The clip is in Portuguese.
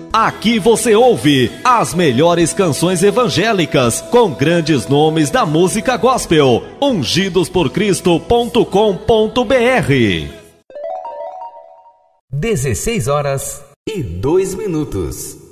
Aqui você ouve as melhores canções evangélicas com grandes nomes da música gospel. ungidosporcristo.com.br. 16 horas e 2 minutos.